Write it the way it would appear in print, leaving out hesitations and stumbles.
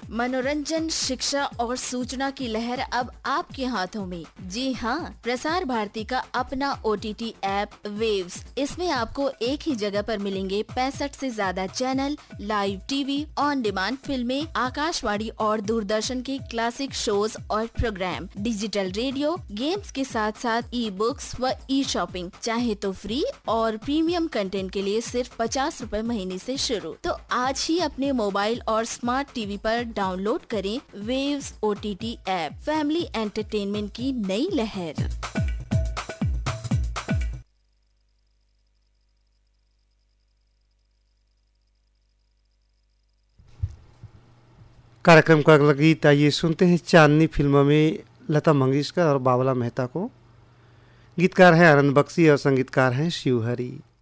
मनोरंजन, शिक्षा और सूचना की लहर अब आपके हाथों में। जी हाँ, प्रसार भारती का अपना OTT ऐप वेव्स। इसमें आपको एक ही जगह पर मिलेंगे 65 से ज्यादा channel, live TV, on demand फिल्में, आकाशवाणी और दूरदर्शन के क्लासिक शोज और प्रोग्राम, डिजिटल रेडियो, गेम्स के साथ साथ ई-बुक्स व ई-शॉपिंग। चाहे तो फ्री और प्रीमियम कंटेंट के लिए सिर्फ 50 रुपए महीने से शुरू। तो आज ही अपने मोबाइल और स्मार्ट टीवी पर डाउनलोड करें waves OTT app. Family entertainment की नई लहर। कार्यक्रम का अगला गीत आइए सुनते हैं चांदनी फिल्म में लता मंगेशकर और बाबला मेहता को। गीतकार हैं आनंद बख्शी और संगीतकार हैं शिव हरी।